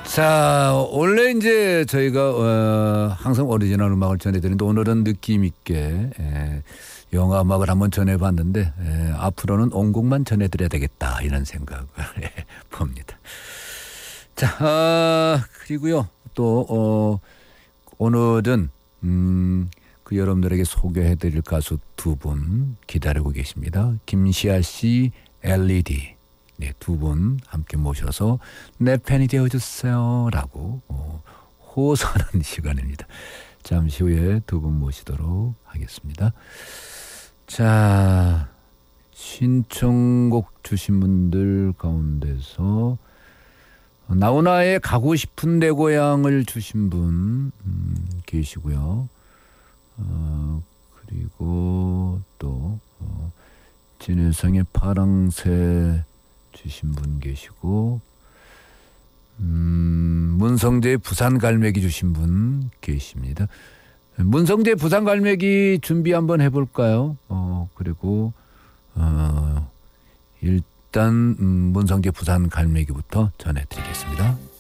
자, 원래 이제 저희가 항상 오리지널 음악을 전해드리는데 오늘은 느낌 있게 영화 음악을 한번 전해봤는데 앞으로는 원곡만 전해드려야 되겠다 이런 생각을 봅니다. 자, 그리고요 또 오늘은 그 여러분들에게 소개해드릴 가수 두 분 기다리고 계십니다. 김시아 씨, LED. 네, 두 분 함께 모셔서 내 팬이 되어주세요 라고 호소하는 시간입니다. 잠시 후에 두 분 모시도록 하겠습니다. 자, 신청곡 주신 분들 가운데서 나훈아의 가고 싶은 내 고향을 주신 분 계시고요. 그리고 또 진혜성의 파랑새 주신 분 계시고 문성재의 부산 갈매기 주신 분 계십니다. 문성재 부산 갈매기 준비 한번 해볼까요? 그리고 일단 문성재 부산 갈매기부터 전해드리겠습니다.